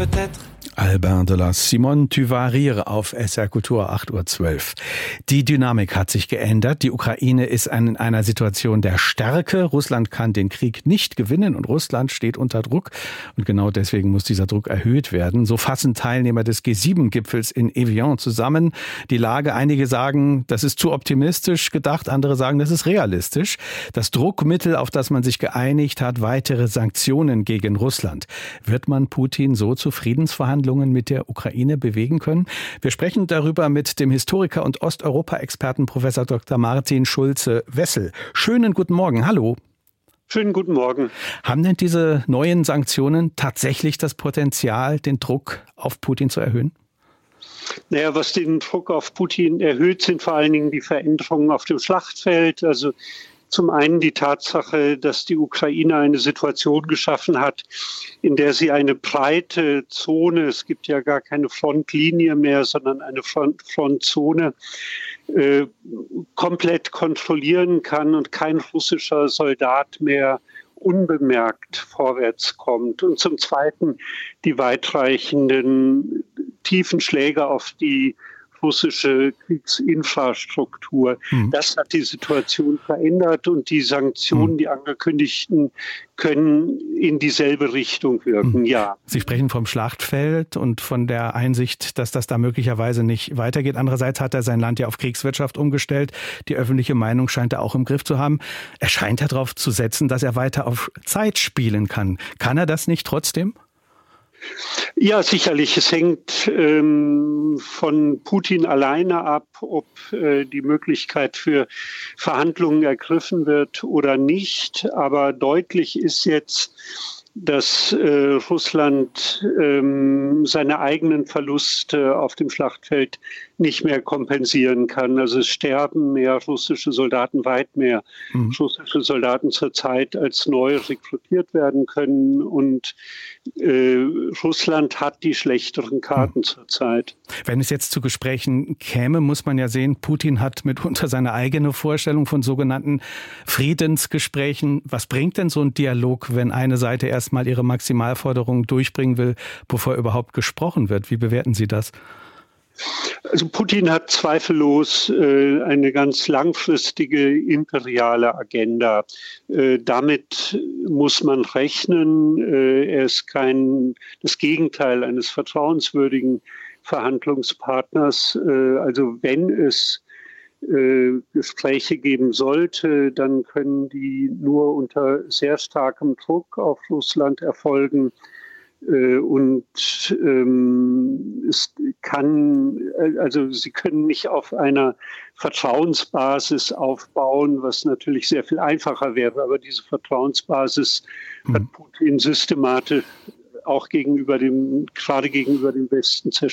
peut-être. Albin de la Simone, Tu vas rire auf SR Kultur 8.12 Uhr. Die Dynamik hat sich geändert. Die Ukraine ist in einer Situation der Stärke. Russland kann den Krieg nicht gewinnen und Russland steht unter Druck. Und genau deswegen muss dieser Druck erhöht werden. So fassen Teilnehmer des G7-Gipfels in Evian zusammen die Lage. Einige sagen, das ist zu optimistisch gedacht. Andere sagen, das ist realistisch. Das Druckmittel, auf das man sich geeinigt hat, weitere Sanktionen gegen Russland. Wird man Putin so zu Friedensverhandlungen mit der Ukraine bewegen können? Wir sprechen darüber mit dem Historiker und Osteuropa-Experten Professor Dr. Martin Schulze-Wessel. Schönen guten Morgen. Hallo. Schönen guten Morgen. Haben denn diese neuen Sanktionen tatsächlich das Potenzial, den Druck auf Putin zu erhöhen? Naja, was den Druck auf Putin erhöht, sind vor allen Dingen die Veränderungen auf dem Schlachtfeld. Also zum einen die Tatsache, dass die Ukraine eine Situation geschaffen hat, in der sie eine breite Zone, es gibt ja gar keine Frontlinie mehr, sondern eine Frontzone, komplett kontrollieren kann und kein russischer Soldat mehr unbemerkt vorwärts kommt. Und zum Zweiten die weitreichenden tiefen Schläge auf die russische Kriegsinfrastruktur. Das hat die Situation verändert und die Sanktionen, die angekündigten, können in dieselbe Richtung wirken, ja. Sie sprechen vom Schlachtfeld und von der Einsicht, dass das da möglicherweise nicht weitergeht. Andererseits hat er sein Land ja auf Kriegswirtschaft umgestellt. Die öffentliche Meinung scheint er auch im Griff zu haben. Er scheint darauf zu setzen, dass er weiter auf Zeit spielen kann. Kann er das nicht trotzdem? Ja, sicherlich. Es hängt von Putin alleine ab, ob die Möglichkeit für Verhandlungen ergriffen wird oder nicht. Aber deutlich ist jetzt, dass Russland seine eigenen Verluste auf dem Schlachtfeld nicht mehr kompensieren kann. Also es sterben mehr russische Soldaten, weit mehr russische Soldaten zurzeit, als neu rekrutiert werden können. Und Russland hat die schlechteren Karten zurzeit. Wenn es jetzt zu Gesprächen käme, muss man ja sehen, Putin hat mitunter seine eigene Vorstellung von sogenannten Friedensgesprächen. Was bringt denn so ein Dialog, wenn eine Seite erstmal ihre Maximalforderungen durchbringen will, bevor überhaupt gesprochen wird? Wie bewerten Sie das? Also Putin hat zweifellos eine ganz langfristige imperiale Agenda. Damit muss man rechnen. Er ist das Gegenteil eines vertrauenswürdigen Verhandlungspartners. Also wenn es Gespräche geben sollte, dann können die nur unter sehr starkem Druck auf Russland erfolgen. Und sie können nicht auf einer Vertrauensbasis aufbauen, was natürlich sehr viel einfacher wäre. Aber diese Vertrauensbasis hat Putin systematisch auch gerade gegenüber dem Westen zerstört.